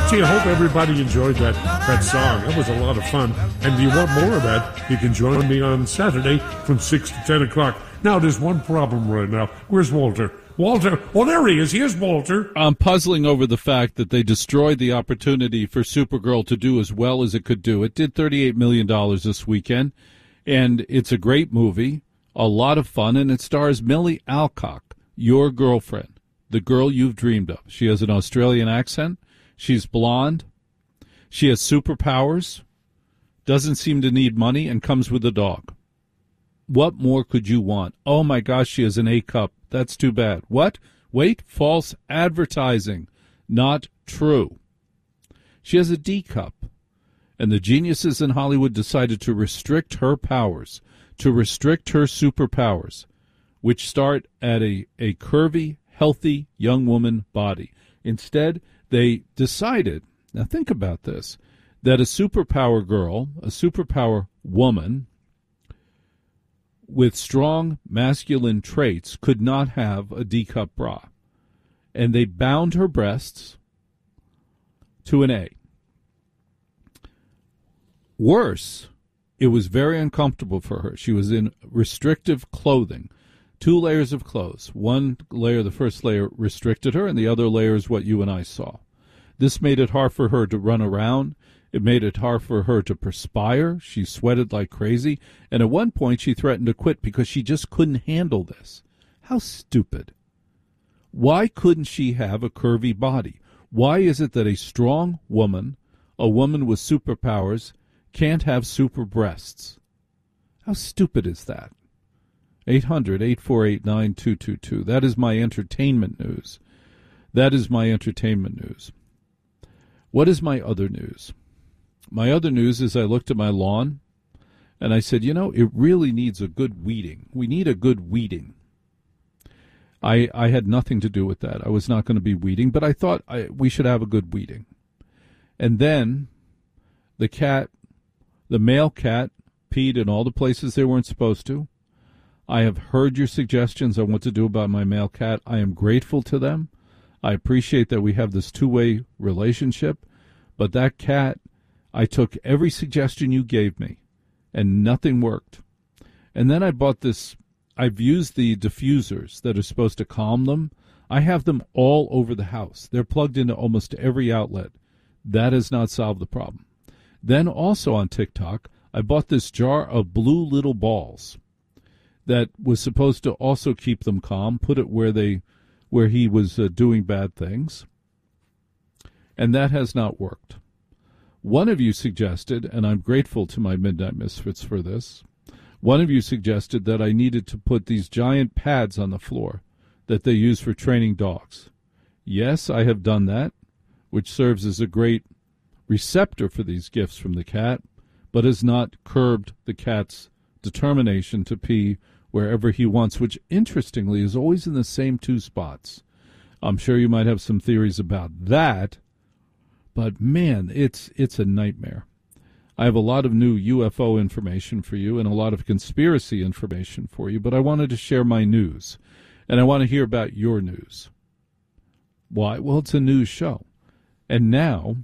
Gee, I hope everybody enjoyed that song. That was a lot of fun. And if you want more of that, you can join me on Saturday from 6 to 10 o'clock. Now, there's one problem right now. Where's Walter? Walter. Oh, there he is. Here's Walter. I'm puzzling over the fact that they destroyed the opportunity for Supergirl to do as well as it could do. It did $38 million this weekend, and it's a great movie, a lot of fun, and it stars Millie Alcock, your girlfriend, the girl you've dreamed of. She has an Australian accent. She's blonde. She has superpowers, doesn't seem to need money, and comes with a dog. What more could you want? Oh, my gosh, she has an A cup. That's too bad. What? Wait, false advertising. Not true. She has a D cup. And the geniuses in Hollywood decided to restrict her powers, to restrict her superpowers, which start at a curvy, healthy young woman body. Instead, they decided, now think about this, that a superpower girl, a superpower woman with strong masculine traits could not have a D-cup bra. And they bound her breasts to an A. Worse, it was very uncomfortable for her. She was in restrictive clothing, 2 layers of clothes. One layer, the first layer, restricted her, and the other layer is what you and I saw. This made it hard for her to run around. It made it hard for her to perspire. She sweated like crazy. And at one point, she threatened to quit because she just couldn't handle this. How stupid. Why couldn't she have a curvy body? Why is it that a strong woman, a woman with superpowers, can't have super breasts? How stupid is that? 800-848-9222. That is my entertainment news. That is my entertainment news. What is my other news? My other news is I looked at my lawn, and I said, it really needs a good weeding. We need a good weeding. I had nothing to do with that. I was not going to be weeding, but I thought we should have a good weeding. And then the male cat, peed in all the places they weren't supposed to. I have heard your suggestions on what to do about my male cat. I am grateful to them. I appreciate that we have this two-way relationship, but that cat, I took every suggestion you gave me, and nothing worked. And then I bought this. I've used the diffusers that are supposed to calm them. I have them all over the house. They're plugged into almost every outlet. That has not solved the problem. Then also on TikTok, I bought this jar of blue little balls that was supposed to also keep them calm, put it where he was doing bad things, and that has not worked. One of you suggested, and I'm grateful to my Midnight Misfits for this, one of you suggested that I needed to put these giant pads on the floor that they use for training dogs. Yes, I have done that, which serves as a great receptor for these gifts from the cat, but has not curbed the cat's determination to pee wherever he wants, which, interestingly, is always in the same 2 spots. I'm sure you might have some theories about that, but, man, it's a nightmare. I have a lot of new UFO information for you and a lot of conspiracy information for you, but I wanted to share my news, and I want to hear about your news. Why? Well, it's a news show. And now,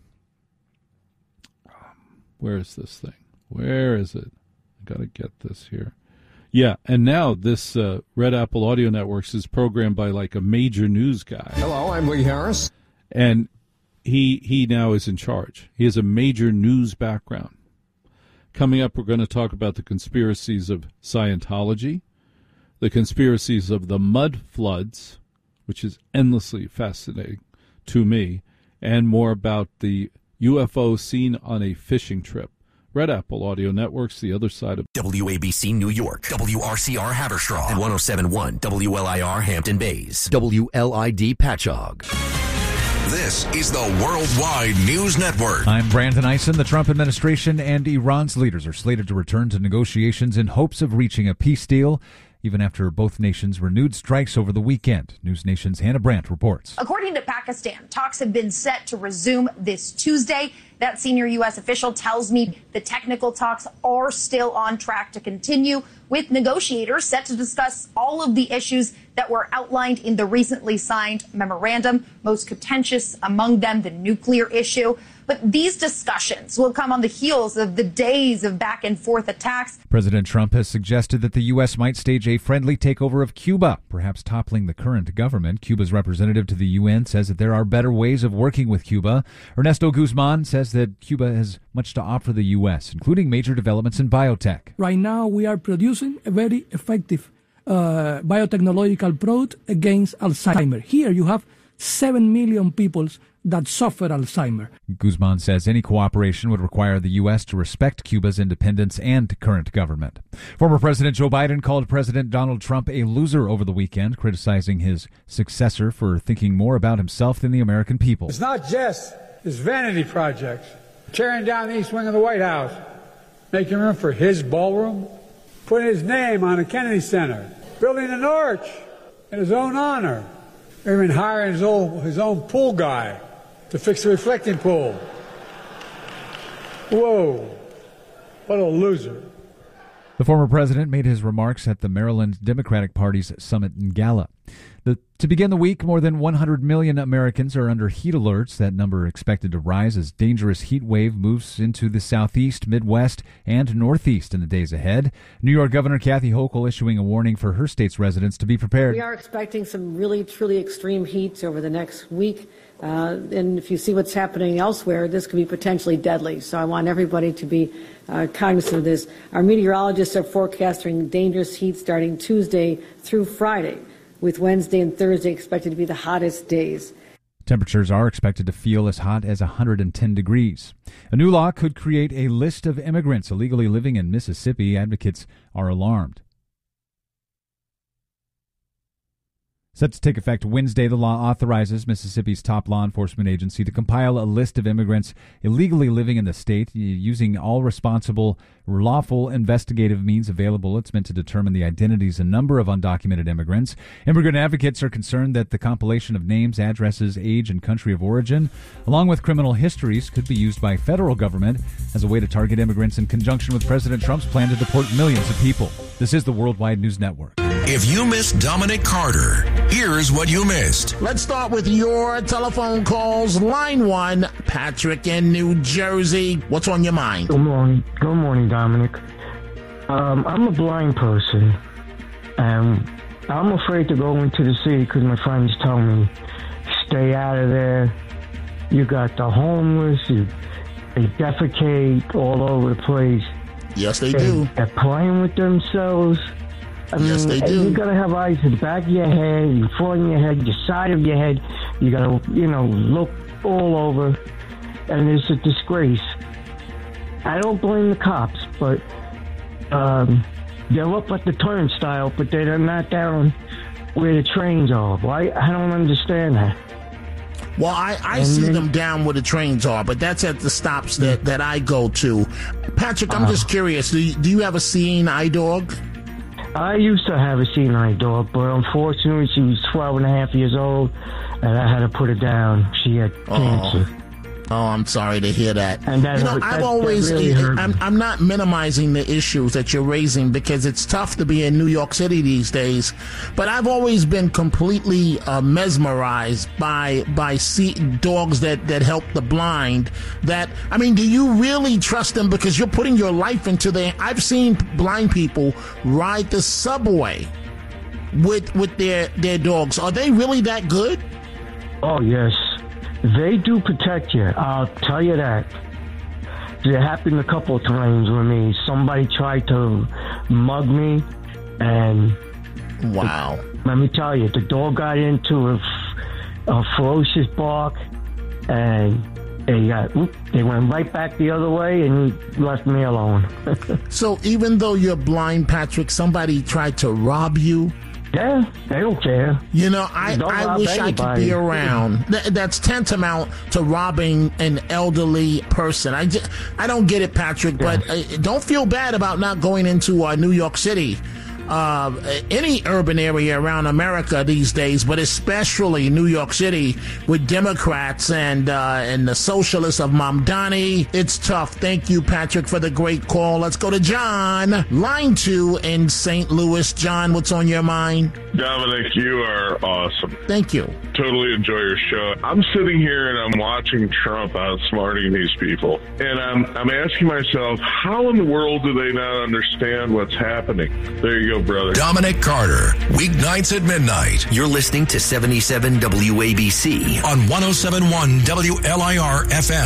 where is this thing? Where is it? I got to get this here. Yeah, and now this Red Apple Audio Networks is programmed by like a major news guy. Hello, I'm Lee Harris. And he now is in charge. He has a major news background. Coming up, we're going to talk about the conspiracies of Scientology, the conspiracies of the mud floods, which is endlessly fascinating to me, and more about the UFO seen on a fishing trip. Red Apple Audio Networks, the other side of WABC New York, WRCR Haverstraw, and 107.1 WLIR Hampton Bays, WLID Patchogue. This is the Worldwide News Network. I'm Brandon Eisen. The Trump administration and Iran's leaders are slated to return to negotiations in hopes of reaching a peace deal, even after both nations renewed strikes over the weekend. News Nation's Hannah Brandt reports. According to Pakistan, talks have been set to resume this Tuesday. That senior U.S. official tells me the technical talks are still on track to continue, with negotiators set to discuss all of the issues that were outlined in the recently signed memorandum, most contentious among them the nuclear issue. But these discussions will come on the heels of the days of back and forth attacks. President Trump has suggested that the U.S. might stage a friendly takeover of Cuba, perhaps toppling the current government. Cuba's representative to the UN says that there are better ways of working with Cuba. Ernesto Guzman says that Cuba has much to offer the U.S., including major developments in biotech. Right now, we are producing a very effective biotechnological product against Alzheimer. Here you have 7 million people that suffer Alzheimer. Guzman says any cooperation would require the U.S. to respect Cuba's independence and current government. Former President Joe Biden called President Donald Trump a loser over the weekend, criticizing his successor for thinking more about himself than the American people. It's not just his vanity projects, tearing down the east wing of the White House, making room for his ballroom, putting his name on the Kennedy Center, building an arch in his own honor, even hiring his own pool guy to fix the reflecting pool. Whoa, what a loser. The former president made his remarks at the Maryland Democratic Party's summit in Gallup. To begin the week, more than 100 million Americans are under heat alerts. That number expected to rise as dangerous heat wave moves into the southeast, Midwest, and Northeast in the days ahead. New York Governor Kathy Hochul issuing a warning for her state's residents to be prepared. We are expecting some really, truly extreme heat over the next week. And if you see what's happening elsewhere, this could be potentially deadly. So I want everybody to be cognizant of this. Our meteorologists are forecasting dangerous heat starting Tuesday through Friday, with Wednesday and Thursday expected to be the hottest days. Temperatures are expected to feel as hot as 110 degrees. A new law could create a list of immigrants illegally living in Mississippi. Advocates are alarmed. Set to take effect Wednesday, the law authorizes Mississippi's top law enforcement agency to compile a list of immigrants illegally living in the state using all responsible, lawful investigative means available. It's meant to determine the identities and number of undocumented immigrants. Immigrant advocates are concerned that the compilation of names, addresses, age, and country of origin, along with criminal histories, could be used by federal government as a way to target immigrants in conjunction with President Trump's plan to deport millions of people. This is the Worldwide News Network. If you missed Dominic Carter, here's what you missed. Let's start with your telephone calls. Line 1, Patrick in New Jersey. What's on your mind? Good morning. Good morning, Dominic. I'm a blind person, and I'm afraid to go into the city because my friends tell me, stay out of there. You got the homeless, they defecate all over the place. Yes, they do. They're playing with themselves. Yes, they do. You gotta have eyes in the back of your head, in front of your head, the side of your head. You gotta, look all over, and it's a disgrace. I don't blame the cops, but they're up at the turnstile, but they're not down where the trains are. Why? I don't understand that. Well, I see them down where the trains are, but that's at the stops that I go to. Patrick, I'm just curious. Do you have a seeing eye dog? I used to have a seeing eye dog, but unfortunately she was 12 and a half years old, and I had to put her down. She had cancer. Oh, I'm sorry to hear that. And that I'm not minimizing the issues that you're raising because it's tough to be in New York City these days. But I've always been completely mesmerized by dogs that help the blind. Do you really trust them because you're putting your life into their? I've seen blind people ride the subway with their dogs. Are they really that good? Oh, yes. They do protect you, I'll tell you that. It happened a couple of times with me. Somebody tried to mug me, and... Wow. Let me tell you, the dog got into a ferocious bark, and they went right back the other way, and he left me alone. So even though you're blind, Patrick, somebody tried to rob you? Yeah, they don't care. I wish I could be around. That's tantamount to robbing an elderly person. I don't get it, Patrick, but don't feel bad about not going into New York City any urban area around America these days, but especially New York City with Democrats and the socialists of Mamdani. It's tough. Thank you, Patrick, for the great call. Let's go to John, line 2 in St. Louis. John, what's on your mind? Dominic, you are awesome. Thank you. Totally enjoy your show. I'm sitting here and I'm watching Trump outsmarting these people. And I'm asking myself, how in the world do they not understand what's happening? There you go, brother. Dominic Carter, weeknights at midnight. You're listening to 77 WABC on 107.1 WLIR FM.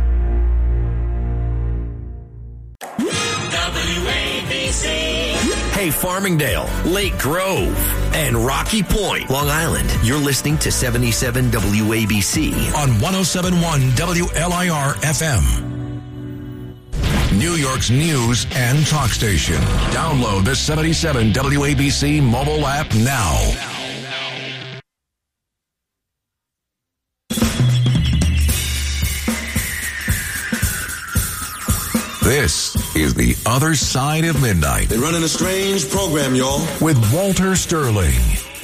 WABC. Hey, Farmingdale, Lake Grove, and Rocky Point, Long Island. You're listening to 77 WABC on 107.1 WLIR FM. New York's news and talk station. Download the 77 WABC mobile app now. This is The Other Side of Midnight. They're running a strange program, y'all. With Walter Sterling.